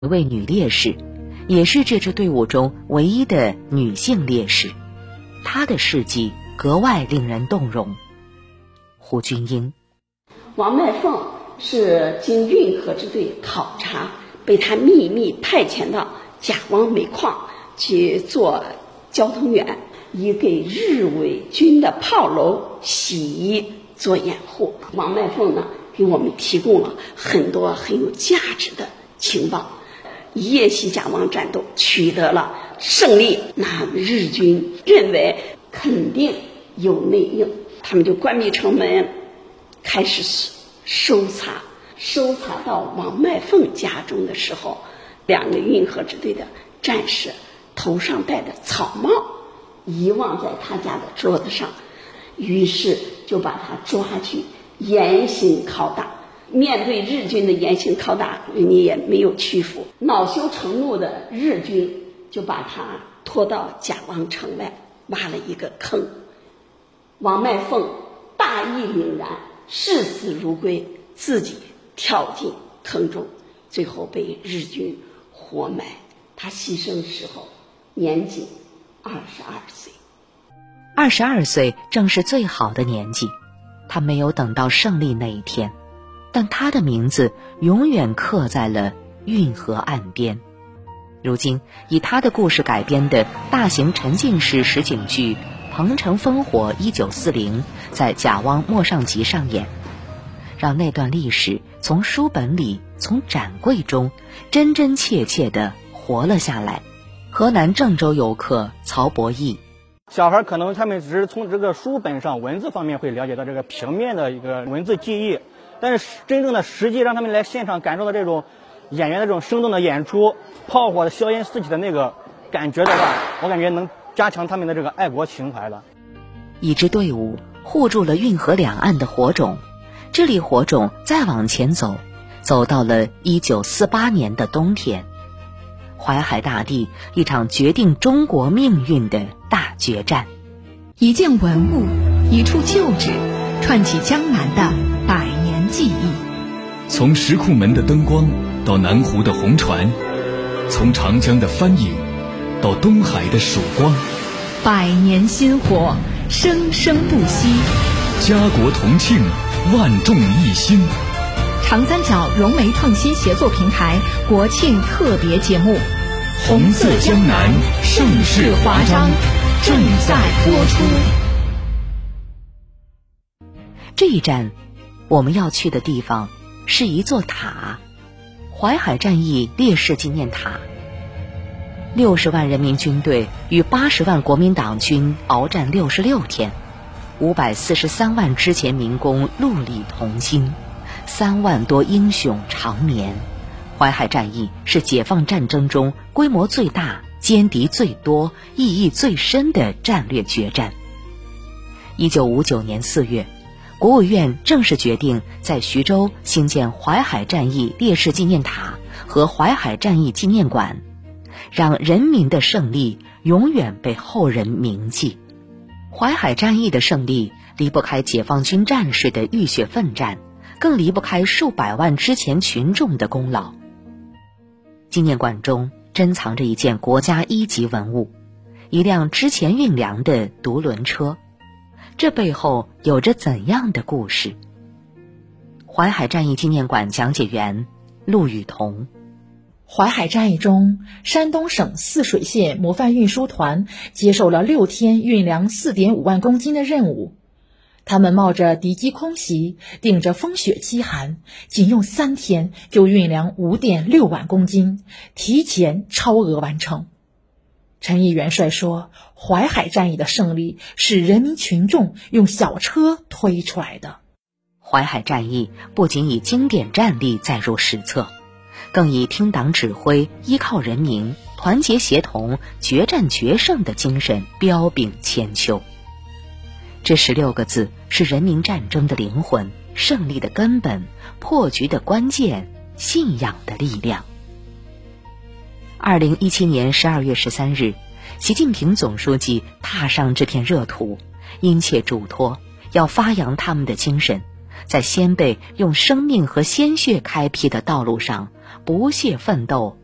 一位女烈士，也是这支队伍中唯一的女性烈士。她的事迹格外令人动容。胡君英， 王麦凤是经运河支队考察，被他秘密派遣到甲汪煤矿去做交通员，以给日伪军的炮楼洗衣做掩护。王麦凤呢，给我们提供了很多很有价值的情报。夜袭甲汪战斗取得了胜利，那日军认为肯定有内应，他们就关闭城门，开始搜查到王麦凤家中的时候，两个运河支队的战士头上戴的草帽遗忘在他家的桌子上，于是就把他抓去严刑拷打。面对日军的严刑拷打，人家也没有屈服，恼羞成怒的日军就把他拖到甲汪城外挖了一个坑。王麦凤大义凛然，视死如归，自己跳进坑中，最后被日军活埋。他牺牲时候年仅22岁。 22岁正是最好的年纪，他没有等到胜利那一天，但他的名字永远刻在了运河岸边。如今以他的故事改编的大型沉浸式实景剧《彭城烽火1940》在甲汪莫上集上演，让那段历史从书本里，从展柜中真真切切地活了下来。河南郑州游客曹博义， 小孩可能他们只是从这个书本上文字方面会了解到这个平面的一个文字记忆，但是真正的实际让他们来现场感受到这种演员的这种生动的演出，炮火的硝烟四起的那个感觉的话，我感觉能加强他们的这个爱国情怀了。 一支队伍护住了运河两岸的火种，这粒火种再往前走，走到了1948年的冬天。淮海大地，一场决定中国命运的大决战。 一件文物，一处旧址，串起江南的百年记忆。 从石库门的灯光到南湖的红船，从长江的帆影到东海的曙光， 百年薪火，生生不息。 家国同庆，万众一心。 长三角融媒创新协作平台国庆特别节目《 红色江南盛世华章》正在播出。 这一站我们要去的地方是一座塔，淮海战役烈士纪念塔。60万人民军队与80万国民党军鏖战66天，543万之前民工戮力同心，3万多英雄长眠。淮海战役是解放战争中规模最大、歼敌最多、意义最深的战略决战。1959年4月，国务院正式决定在徐州兴建淮海战役烈士纪念塔和淮海战役纪念馆，让人民的胜利永远被后人铭记。淮海战役的胜利离不开解放军战士的浴血奋战，更离不开数百万之前群众的功劳。纪念馆中珍藏着一件国家一级文物，一辆之前运粮的独轮车，这背后有着怎样的故事？淮海战役纪念馆讲解员陆雨桐。 淮海战役中，山东省泗水县模范运输团接受了6天运粮4.5万公斤的任务。他们冒着敌机空袭，顶着风雪饥寒，仅用3天就运粮5.6万公斤，提前超额完成。陈毅元帅说，淮海战役的胜利是人民群众用小车推出来的。 淮海战役不仅以经典战例载入史册，更以听党指挥、依靠人民、团结协同、决战决胜的精神彪炳千秋。这16个字是人民战争的灵魂，胜利的根本，破局的关键，信仰的力量。2017年12月13日，习近平总书记踏上这片热土，殷切嘱托要发扬他们的精神，在先辈用生命和鲜血开辟的道路上不懈奋斗，